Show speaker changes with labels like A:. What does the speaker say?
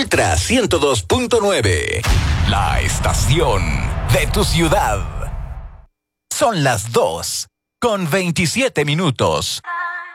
A: Ultra 102.9. La estación de tu ciudad. Son las 2:27.